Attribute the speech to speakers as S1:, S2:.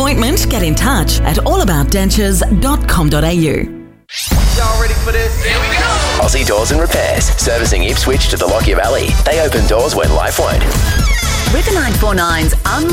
S1: appointment, get in touch at allaboutdentures.com.au.
S2: Y'all ready for this? Here we go!
S3: Aussie Doors and Repairs, servicing Ipswich to the Lockyer Valley. They open doors when life won't.
S4: With the 949's